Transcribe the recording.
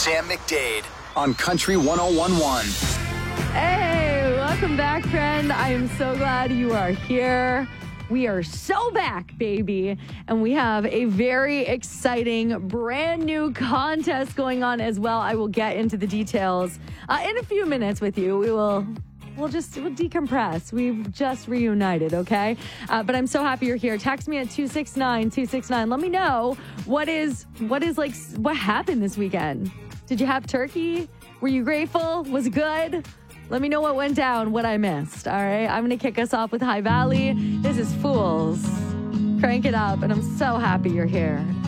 Sam McDade on Country 101.1. Hey, welcome back, friend. I am so glad you are here. We are so back, baby. And we have a very exciting brand new contest going on as well. I will get into the details in a few minutes with you. We'll decompress. We've just reunited, okay? But I'm so happy you're here. Text me at 269-269. Let me know what happened this weekend. Did you have turkey? Were you grateful? Was it good? Let me know what went down, what I missed, all right? I'm going to kick us off with High Valley. This is Fools. Crank it up, and I'm so happy you're here.